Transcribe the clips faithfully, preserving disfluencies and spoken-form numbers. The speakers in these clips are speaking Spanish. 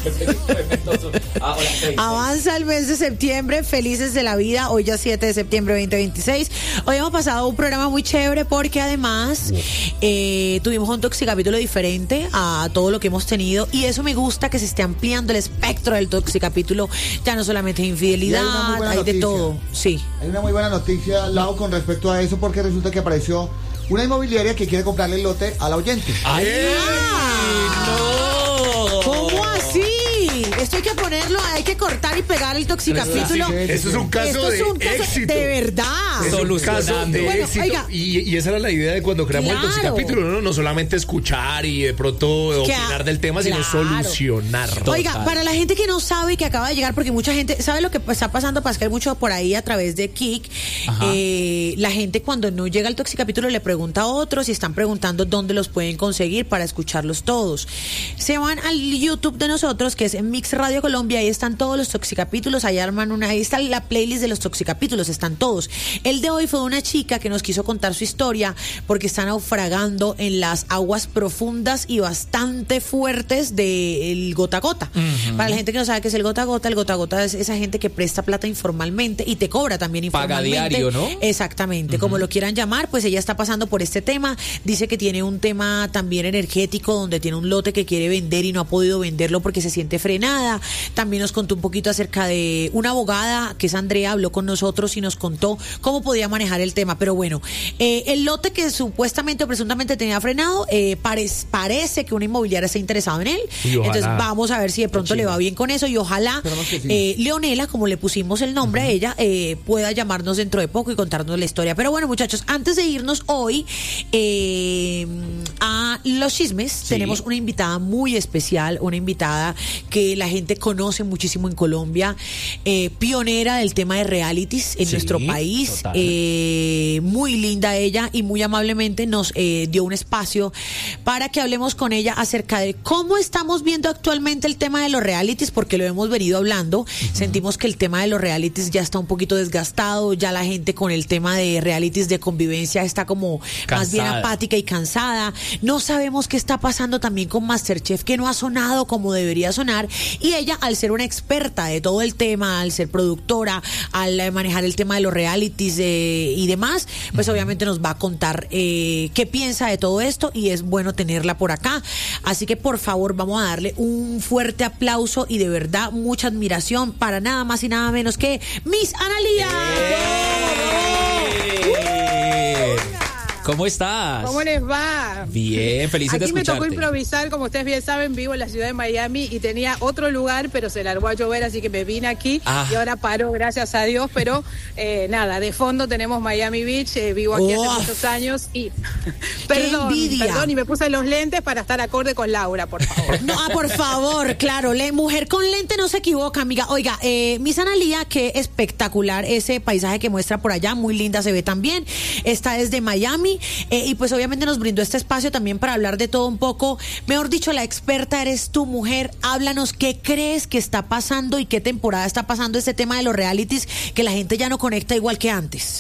Ah, hola, seis, Avanza seis. el mes de septiembre, felices de la vida, hoy ya siete de septiembre de veinte veintiséis. Hoy hemos pasado un programa muy chévere porque además eh, tuvimos un toxicapítulo diferente a todo lo que hemos tenido y eso me gusta, que se esté ampliando el espectro del toxicapítulo. Ya no solamente es infidelidad, hay, hay de todo. Sí. Hay una muy buena noticia, Lau, con respecto a eso, porque resulta que apareció una inmobiliaria que quiere comprarle el lote al oyente. ¡Ay, no! ¿Cómo así? Esto hay que ponerlo, hay que cortar y pegar el toxicapítulo. Eso es un caso Esto de es un caso éxito. de verdad. Es un caso de Bueno, éxito. oiga. y, y esa era la idea de cuando creamos Claro. el toxicapítulo, ¿no? No solamente escuchar y de pronto Que- opinar del tema, sino claro. solucionar. Oiga, Total. para la gente que no sabe y que acaba de llegar, porque mucha gente sabe lo que está pasando, Pascal, mucho por ahí a través de Kik. Eh, la gente cuando no llega al toxicapítulo le pregunta a otros y están preguntando dónde los pueden conseguir para escucharlos todos. Se van al YouTube de nosotros, que es en Mix Radio Colombia, ahí están todos los toxicapítulos, ahí arman una, ahí está la playlist de los toxicapítulos, están todos. El de hoy fue una chica que nos quiso contar su historia porque está naufragando en las aguas profundas y bastante fuertes del gota a gota. Uh-huh. Para la gente que no sabe qué es el gota a gota, el gota a gota es esa gente que presta plata informalmente y te cobra también informalmente. Paga diario, ¿no? Exactamente, uh-huh. Como lo quieran llamar, pues ella está pasando por este tema. Dice que tiene un tema también energético donde tiene un lote que quiere vender y no ha podido venderlo porque se siente frenada. También nos contó un poquito acerca de una abogada, que es Andrea, habló con nosotros y nos contó cómo podía manejar el tema. Pero bueno, eh, el lote que supuestamente o presuntamente tenía frenado, eh, pare, parece que una inmobiliaria está interesada en él. Entonces vamos a ver si de pronto le va bien con eso y ojalá sí. eh, Leonela, como le pusimos el nombre uh-huh. a ella, eh, pueda llamarnos dentro de poco y contarnos la historia. Pero bueno, muchachos, antes de irnos hoy eh, a los chismes, sí. tenemos una invitada muy especial, una invitada que la gente conoce muchísimo en Colombia, eh, pionera del tema de realities en sí, nuestro país, eh, muy linda ella y muy amablemente nos eh, dio un espacio para que hablemos con ella acerca de cómo estamos viendo actualmente el tema de los realities, porque lo hemos venido hablando. Uh-huh. Sentimos que el tema de los realities ya está un poquito desgastado, ya la gente con el tema de realities de convivencia está como cansada, más bien apática y cansada. No sabemos qué está pasando también con MasterChef, que no ha sonado como debería sonar, y ella, al ser una experta de todo el tema, al ser productora, al manejar el tema de los realities eh, y demás, pues uh-huh. obviamente nos va a contar eh, qué piensa de todo esto y es bueno tenerla por acá. Así que por favor vamos a darle un fuerte aplauso y de verdad mucha admiración para nada más y nada menos que Miss Analía. ¡Eh! ¡Uh! ¿Cómo estás? ¿Cómo les va? Bien, feliz de escucharte. Aquí me tocó improvisar, como ustedes bien saben, vivo en la ciudad de Miami y tenía otro lugar, pero se largó a llover, así que me vine aquí ah. y ahora paro, gracias a Dios, pero eh, nada, de fondo tenemos Miami Beach, eh, vivo aquí oh. hace muchos años y perdón, perdón, y me puse los lentes para estar acorde con Laura, por favor. No, ah, por favor, claro, la mujer con lente no se equivoca, amiga. Oiga, eh, Miss Analía, qué espectacular ese paisaje que muestra por allá, muy linda se ve también, está desde Miami. Eh, y pues obviamente nos brindó este espacio también para hablar de todo un poco. Mejor dicho, la experta eres tú, mujer. Háblanos qué crees que está pasando y qué temporada está pasando este tema de los realities, que la gente ya no conecta igual que antes.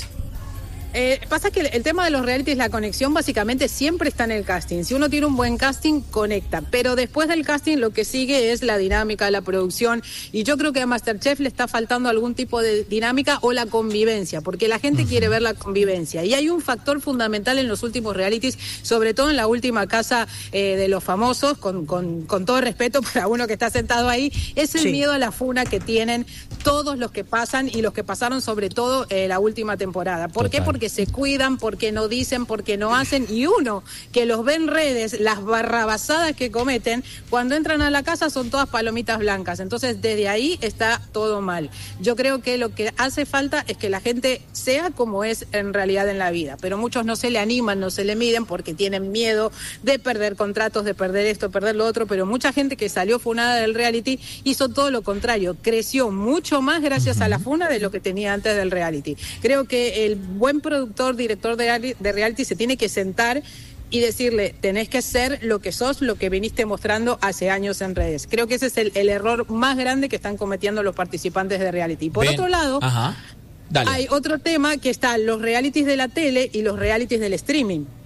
Eh, pasa que el, el tema de los realities, la conexión básicamente siempre está en el casting. Si uno tiene un buen casting, conecta. Pero después del casting lo que sigue es la dinámica, la producción. Y yo creo que a MasterChef le está faltando algún tipo de dinámica o la convivencia, porque la gente uh-huh. quiere ver la convivencia. Y hay un factor fundamental en los últimos realities, sobre todo en la última casa eh, de los famosos, con, con, con todo respeto para uno que está sentado ahí, es el sí. miedo a la funa que tienen todos los que pasan y los que pasaron sobre todo eh, la última temporada. ¿Por Total. qué? Porque se cuidan, porque no dicen, porque no hacen, y uno que los ve en redes, las barrabasadas que cometen, cuando entran a la casa son todas palomitas blancas. Entonces desde ahí está todo mal. Yo creo que lo que hace falta es que la gente sea como es en realidad en la vida, pero muchos no se le animan, no se le miden porque tienen miedo de perder contratos, de perder esto, perder lo otro, pero mucha gente que salió funada del reality hizo todo lo contrario, creció mucho más gracias uh-huh. a la funa de lo que tenía antes del reality. Creo que el buen productor, director de, de reality se tiene que sentar y decirle, tenés que ser lo que sos, lo que viniste mostrando hace años en redes. Creo que ese es el, el error más grande que están cometiendo los participantes de reality. Por Ven. otro lado, Ajá. Dale. hay otro tema que están los realities de la tele y los realities del streaming.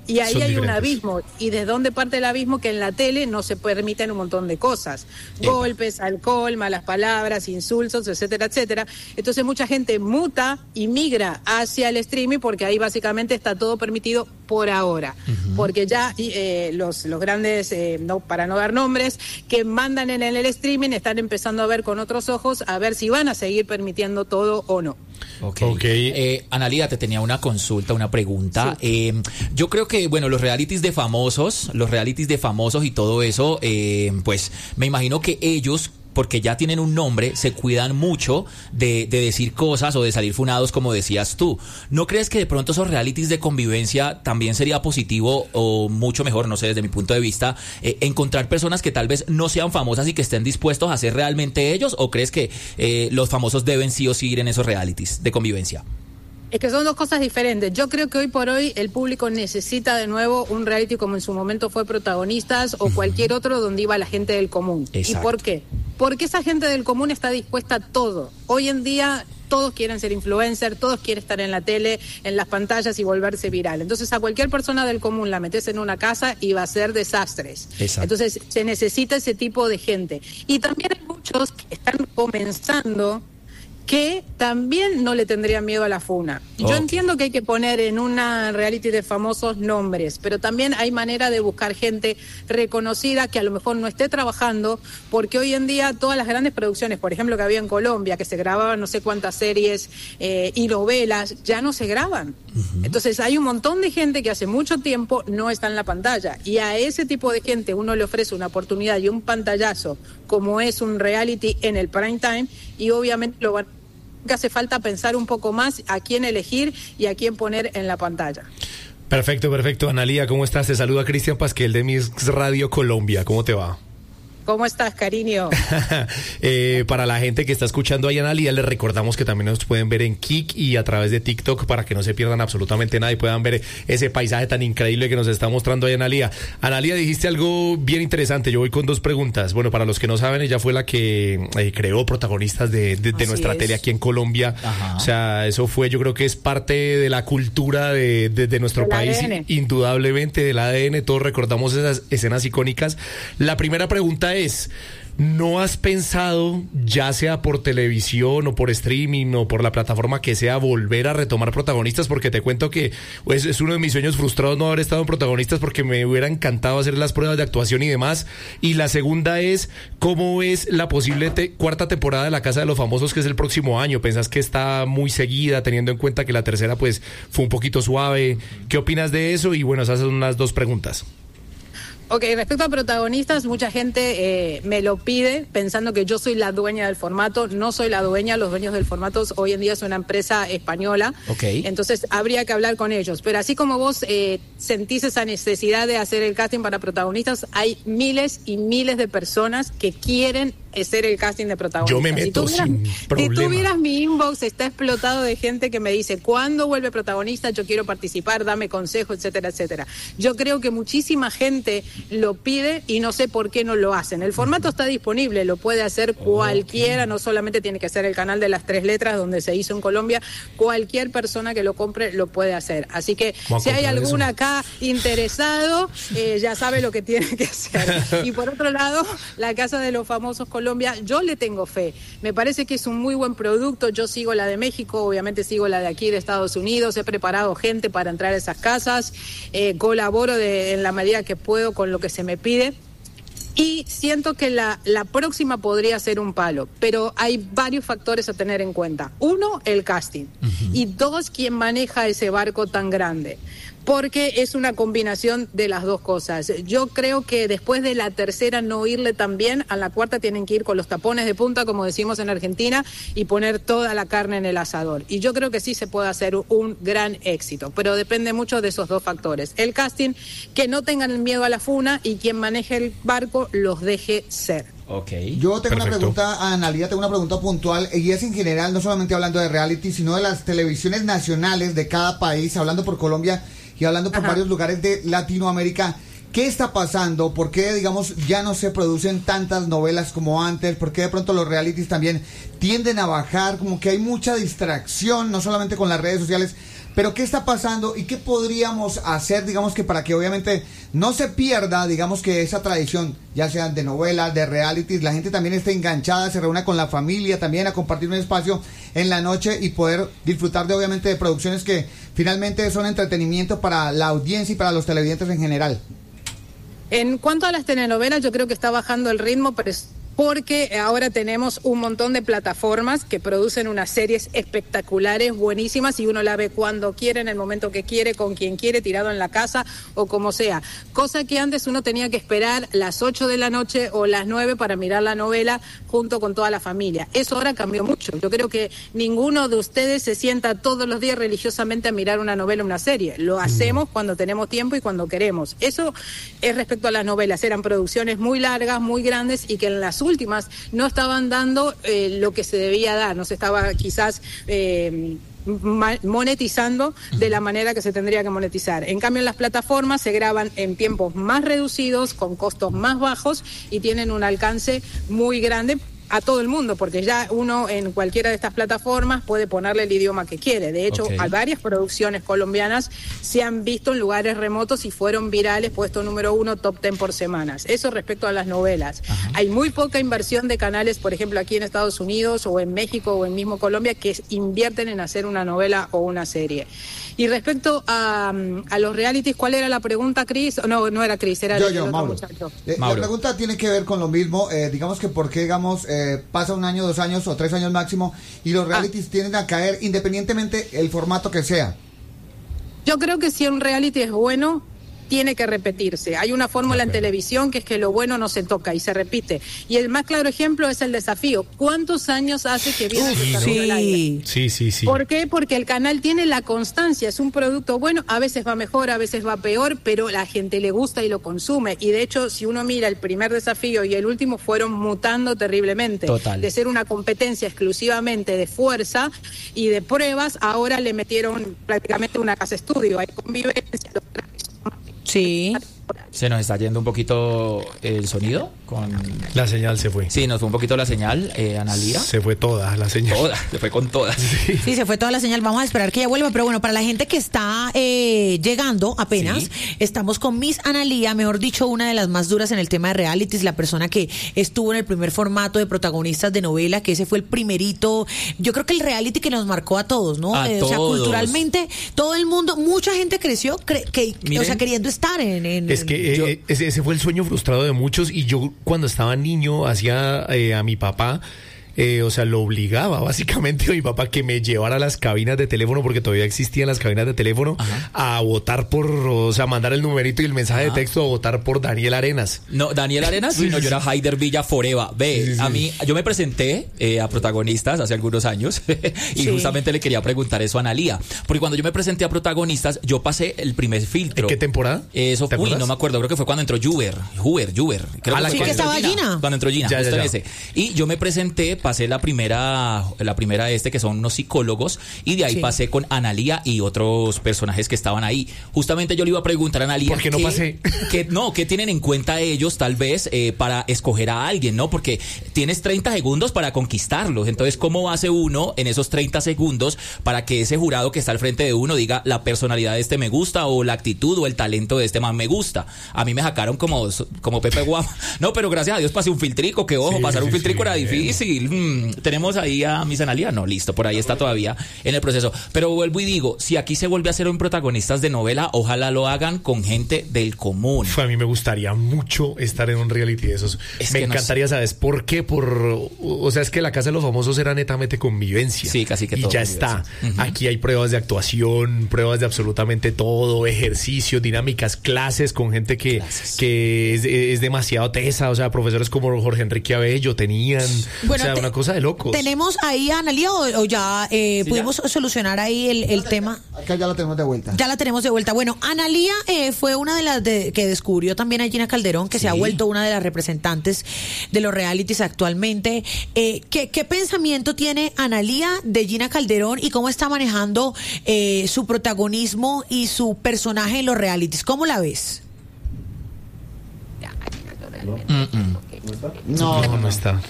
Y ahí Son hay diferentes. un abismo. ¿Y de dónde parte el abismo? Que en la tele no se permiten un montón de cosas. Epa. Golpes, alcohol, malas palabras, insultos, etcétera, etcétera. Entonces mucha gente muta y migra hacia el streaming porque ahí básicamente está todo permitido por ahora. Uh-huh. Porque ya eh, los, los grandes, eh, no, para no dar nombres, que mandan en el, el streaming están empezando a ver con otros ojos a ver si van a seguir permitiendo todo o no. Ok. okay. Eh, Analía, te tenía una consulta, una pregunta. Sí. Eh, yo creo que, bueno, los realities de famosos, los realities de famosos y todo eso, eh, pues me imagino que ellos, porque ya tienen un nombre, se cuidan mucho de, de decir cosas o de salir funados, como decías tú. ¿No crees que de pronto esos realities de convivencia también sería positivo o mucho mejor, no sé, desde mi punto de vista, eh, encontrar personas que tal vez no sean famosas y que estén dispuestos a ser realmente ellos? ¿O crees que eh, los famosos deben sí o sí ir en esos realities de convivencia? Es que son dos cosas diferentes. Yo creo que hoy por hoy el público necesita de nuevo un reality como en su momento fue Protagonistas o cualquier otro donde iba la gente del común. Exacto. ¿Y por qué? Porque esa gente del común está dispuesta a todo. Hoy en día todos quieren ser influencer, todos quieren estar en la tele, en las pantallas y volverse viral. Entonces a cualquier persona del común la metes en una casa y va a ser desastres. Exacto. Entonces se necesita ese tipo de gente. Y también hay muchos que están comenzando que también no le tendrían miedo a la funa. Yo okay. entiendo que hay que poner en una reality de famosos nombres, pero también hay manera de buscar gente reconocida que a lo mejor no esté trabajando, porque hoy en día todas las grandes producciones, por ejemplo, que había en Colombia, que se grababan no sé cuántas series eh, y novelas, ya no se graban. Uh-huh. Entonces hay un montón de gente que hace mucho tiempo no está en la pantalla, y a ese tipo de gente uno le ofrece una oportunidad y un pantallazo, como es un reality en el prime time, y obviamente lo van que hace falta pensar un poco más a quién elegir y a quién poner en la pantalla. Perfecto, perfecto. Analía, ¿cómo estás? Te saluda Cristian Pasquel de Mix Radio Colombia. ¿Cómo te va? ¿Cómo estás, cariño? eh, para la gente que está escuchando a Analía, les recordamos que también nos pueden ver en Kik y a través de TikTok para que no se pierdan absolutamente nada y puedan ver ese paisaje tan increíble que nos está mostrando a Analía. Analía, dijiste algo bien interesante. Yo voy con dos preguntas. Bueno, para los que no saben, ella fue la que eh, creó Protagonistas de, de, de nuestra es. tele aquí en Colombia. Ajá. O sea, eso fue, yo creo que es parte de la cultura de, de, de nuestro del país, A D N. Indudablemente del A D N. Todos recordamos esas escenas icónicas. La primera pregunta es, Es, ¿no has pensado, ya sea por televisión o por streaming o por la plataforma que sea, volver a retomar Protagonistas? Porque te cuento que pues, es uno de mis sueños frustrados no haber estado en Protagonistas, porque me hubiera encantado hacer las pruebas de actuación y demás. Y la segunda es, ¿cómo es la posible te- cuarta temporada de La Casa de los Famosos, que es el próximo año? ¿Pensás que está muy seguida, teniendo en cuenta que la tercera pues fue un poquito suave? ¿Qué opinas de eso? Y bueno, esas son unas dos preguntas. Ok, respecto a Protagonistas, mucha gente eh, me lo pide pensando que yo soy la dueña del formato. No soy la dueña, los dueños del formato hoy en día es una empresa española. Okay. Entonces habría que hablar con ellos. Pero así como vos eh, sentís esa necesidad de hacer el casting para Protagonistas, hay miles y miles de personas que quieren ser el casting de Protagonistas. Yo me meto si tuvieras, sin problema. Si tuvieras mi inbox, está explotado de gente que me dice, ¿cuándo vuelve Protagonista? Yo quiero participar, dame consejo, etcétera, etcétera. Yo creo que muchísima gente lo pide y no sé por qué no lo hacen. El formato está disponible, lo puede hacer cualquiera, no solamente tiene que ser el canal de las tres letras donde se hizo en Colombia, cualquier persona que lo compre lo puede hacer. Así que si hay alguna eso. acá interesado, eh, ya sabe lo que tiene que hacer. Y por otro lado, La Casa de los Famosos Colombia, yo le tengo fe. Me parece que es un muy buen producto. Yo sigo la de México, obviamente sigo la de aquí de Estados Unidos, he preparado gente para entrar a esas casas, eh, colaboro de, en la medida que puedo con lo que se me pide. Y siento que la, la próxima podría ser un palo, pero hay varios factores a tener en cuenta. Uno, el casting. Uh-huh. Y dos, quién maneja ese barco tan grande. Porque es una combinación de las dos cosas. Yo creo que después de la tercera no irle tan bien, a la cuarta tienen que ir con los tapones de punta, como decimos en Argentina, y poner toda la carne en el asador. Y yo creo que sí se puede hacer un gran éxito, pero depende mucho de esos dos factores. El casting, que no tengan miedo a la funa, y quien maneje el barco los deje ser. Okay. Yo tengo Perfecto. una pregunta a Analía, tengo una pregunta puntual, y es en general, no solamente hablando de reality, sino de las televisiones nacionales de cada país, hablando por Colombia y hablando por Ajá. varios lugares de Latinoamérica. ¿Qué está pasando? ¿Por qué, digamos, ya no se producen tantas novelas como antes? ¿Por qué de pronto los realities también tienden a bajar? Como que hay mucha distracción, no solamente con las redes sociales. Pero ¿qué está pasando y qué podríamos hacer, digamos que para que obviamente no se pierda, digamos que esa tradición, ya sean de novelas, de realities, la gente también esté enganchada, se reúna con la familia también a compartir un espacio en la noche y poder disfrutar de obviamente de producciones que finalmente son entretenimiento para la audiencia y para los televidentes en general? En cuanto a las telenovelas, yo creo que está bajando el ritmo, pero es porque ahora tenemos un montón de plataformas que producen unas series espectaculares, buenísimas, y uno la ve cuando quiere, en el momento que quiere, con quien quiere, tirado en la casa o como sea. Cosa que antes uno tenía que esperar las ocho de la noche o las nueve para mirar la novela junto con toda la familia. Eso ahora cambió mucho. Yo creo que ninguno de ustedes se sienta todos los días religiosamente a mirar una novela o una serie. Lo hacemos cuando tenemos tiempo y cuando queremos. Eso es respecto a las novelas. Eran producciones muy largas, muy grandes, y que en las últimas no estaban dando eh, lo que se debía dar, no se estaba quizás eh, monetizando de la manera que se tendría que monetizar. En cambio, en las plataformas se graban en tiempos más reducidos, con costos más bajos, y tienen un alcance muy grande a todo el mundo, porque ya uno en cualquiera de estas plataformas puede ponerle el idioma que quiere. De hecho, okay. Hay varias producciones colombianas se han visto en lugares remotos y fueron virales, puesto número uno, top ten por semanas. Eso respecto a las novelas. Ajá. Hay muy poca inversión de canales, por ejemplo, aquí en Estados Unidos o en México o en mismo Colombia, que invierten en hacer una novela o una serie. Y respecto a, a los realities, ¿cuál era la pregunta, Cris? No, no era Cris, era yo, el yo, otro Mauro. muchacho. Eh, la pregunta tiene que ver con lo mismo, eh, digamos que por qué, digamos, eh, pasa un año, dos años o tres años máximo y los realities ah. tienden a caer independientemente el formato que sea. Yo creo que si un reality es bueno, tiene que repetirse. Hay una fórmula en televisión que es que lo bueno no se toca y se repite. Y el más claro ejemplo es El Desafío. ¿Cuántos años hace que viene Uf, el sí. al aire? Sí, sí, sí. ¿Por qué? Porque el canal tiene la constancia. Es un producto bueno, a veces va mejor, a veces va peor, pero la gente le gusta y lo consume. Y de hecho, si uno mira el primer Desafío y el último, fueron mutando terriblemente. Total. De ser una competencia exclusivamente de fuerza y de pruebas, ahora le metieron prácticamente una casa estudio. Hay convivencia. Sí. Se nos está yendo un poquito el sonido con... La señal se fue. Sí, nos fue un poquito la señal, eh, Analía. Se fue toda la señal. Toda, se fue con todas. Sí. sí, se fue toda la señal. Vamos a esperar que ella vuelva. Pero bueno, para la gente que está eh, llegando apenas, sí. Estamos con Miss Analía, mejor dicho, una de las más duras en el tema de realities, la persona que estuvo en el primer formato de protagonistas de novela, que ese fue el primerito. Yo creo que el reality que nos marcó a todos, ¿no? A eh, todos. O sea, culturalmente, todo el mundo, mucha gente creció, cre que, o sea, queriendo estar en... en es que yo, eh, ese, ese fue el sueño frustrado de muchos, y yo cuando estaba niño hacía eh, a mi papá, eh, o sea, lo obligaba básicamente a mi papá que me llevara a las cabinas de teléfono, porque todavía existían las cabinas de teléfono, ajá, a votar por, o sea, mandar el numerito y el mensaje, ajá, de texto a votar por Daniel Arenas. No, Daniel Arenas, sí, no, yo era Haider Villa Forever. Ve, sí, sí, a mí, yo me presenté eh, a Protagonistas hace algunos años y sí. justamente le quería preguntar eso a Analía, porque cuando yo me presenté a Protagonistas, yo pasé el primer filtro. ¿En qué temporada? Eso fue, uy, no me acuerdo, creo que fue cuando entró Juber, Juber, Juber. Creo ¿A la que estaba Gina? Gina? Cuando entró Gina, ya, justo ya, en ya. ese. Y yo me presenté, pasé la primera, la primera este, que son unos psicólogos, y de ahí sí. pasé con Analía y otros personajes que estaban ahí. Justamente yo le iba a preguntar a Analía. ¿Por qué no qué, pasé? Que, no, ¿qué tienen en cuenta ellos, tal vez, eh, para escoger a alguien, ¿no? Porque tienes treinta segundos para conquistarlos. Entonces, ¿cómo hace uno en esos treinta segundos para que ese jurado que está al frente de uno diga la personalidad de este me gusta, o la actitud o el talento de este man me gusta? A mí me sacaron como, como Pepe Guapa. No, pero gracias a Dios pasé un filtrico, que ojo, sí, pasar sí, un filtrico sí, era bien. difícil. Hmm, tenemos ahí a Miss Analía, no, listo, por ahí está todavía en el proceso. Pero vuelvo y digo, si aquí se vuelve a hacer un Protagonistas de novela, ojalá lo hagan con gente del común. A mí me gustaría mucho estar en un reality de esos. Es me que encantaría, no sé. ¿Sabes por qué? Por, o sea, es que la Casa de los Famosos era netamente convivencia. Sí, casi que y todo. Y ya está. Uh-huh. Aquí hay pruebas de actuación, pruebas de absolutamente todo, ejercicios, dinámicas, clases con gente que, clases. que es, es demasiado tesa. O sea, profesores como Jorge Enrique Abello tenían. Bueno, o sea, te, una cosa de locos. ¿Tenemos ahí a Analía o, o ya eh, sí, pudimos ya. solucionar ahí el, el acá, tema? Acá ya la tenemos de vuelta. Ya la tenemos de vuelta. Bueno, Analía eh, fue una de las de, que descubrió también a Gina Calderón, que sí. se ha vuelto una de las representantes de los realities actualmente. Eh, ¿qué, ¿Qué pensamiento tiene Analía de Gina Calderón y cómo está manejando eh, su protagonismo y su personaje en los realities? ¿Cómo la ves? No, no, no está.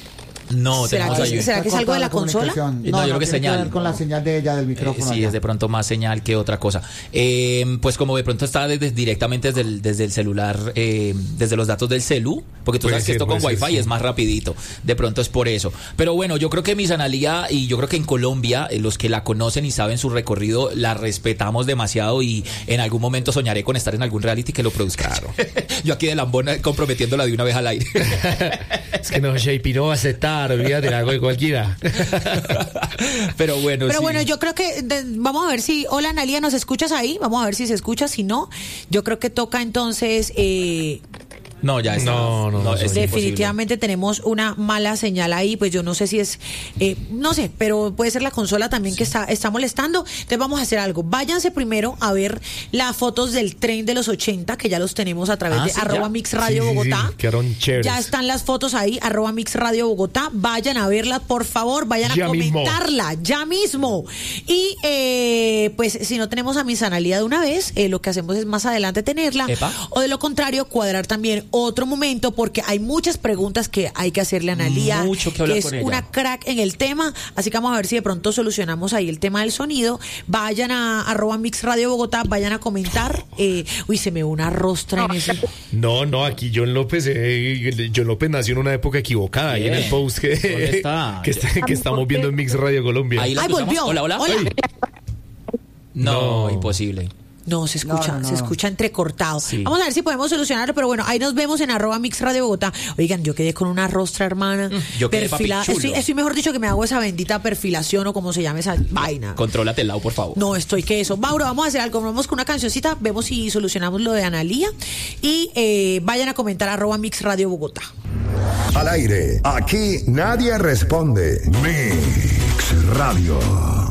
No, ¿Será tenemos que, ahí. ¿será que es algo de la consola? comunicación. No, yo creo que tiene señal. ver con la señal de ella del micrófono. Eh, sí, allá. es de pronto más señal que otra cosa. Eh, pues como de pronto está desde, directamente desde el, desde el celular, eh, desde los datos del celu, porque tú Puede sabes que ser, esto con puede ser, Wi-Fi sí. es más rapidito. De pronto es por eso. Pero bueno, yo creo que Miss Analía, y yo creo que en Colombia, eh, los que la conocen y saben su recorrido, la respetamos demasiado y en algún momento soñaré con estar en algún reality que lo produzca. Claro. Yo aquí de lambona comprometiéndola de una vez al aire. Es que no, J P no va a aceptar, olvídate, algo de cualquiera. Pero bueno, Pero sí. bueno, yo creo que de- vamos a ver si, hola Analia, ¿nos escuchas ahí? Vamos a ver si se escucha, si no, yo creo que toca entonces, eh, No, ya está. No, no, no, es definitivamente tenemos una mala señal ahí, pues yo no sé si es, eh, no sé, pero puede ser la consola también que está, está molestando. Entonces vamos a hacer algo, váyanse primero a ver las fotos del tren de los ochenta, que ya los tenemos a través Ah, de sí, arroba ya. Mix Radio Sí, sí, Bogotá. sí, quedaron chéveres. Ya están las fotos ahí, arroba Mix Radio Bogotá. Vayan a verlas, por favor, vayan Ya a mismo. comentarla, ya mismo. Y eh, pues si no tenemos a Miss Analía de una vez, eh, lo que hacemos es más adelante tenerla. Epa. O de lo contrario, cuadrar también otro momento, porque hay muchas preguntas que hay que hacerle a Analía, Mucho que hablar es con ella. una crack en el tema. Así que vamos a ver si de pronto solucionamos ahí el tema del sonido. Vayan a arroba Mix Radio Bogotá, vayan a comentar. Eh, uy, se me ve una rostra en ese. No, no, aquí John López, eh, John López nació en una época equivocada, ahí en el Bien. post que, ¿Dónde está? que, está- que estamos viendo en Mix Radio Colombia. Ahí la Ay, escuchamos. volvió. Hola, hola. Hola. Ay. No, No. imposible. No, se escucha, No, no, no, se no. escucha entrecortado. Sí. Vamos a ver si podemos solucionarlo, pero bueno, ahí nos vemos en arroba Mix Radio Bogotá. Oigan, yo quedé con una rostra, hermana. yo quedé perfilada. papichulo. Estoy, estoy mejor dicho que me hago esa bendita perfilación o como se llame esa vaina. Contrólate el lado, por favor. No, estoy que eso. Mauro, vamos a hacer algo. Vamos con una cancioncita, vemos si solucionamos lo de Analía. Y eh, vayan a comentar arroba Mix Radio Bogotá. Al aire, aquí nadie responde. Mix Radio.